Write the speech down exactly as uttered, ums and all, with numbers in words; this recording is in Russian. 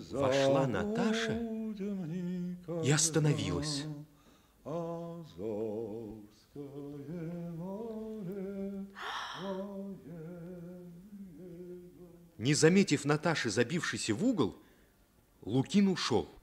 Вошла Наташа и остановилась. Не заметив Наташи, забившейся в угол, Лукин ушел.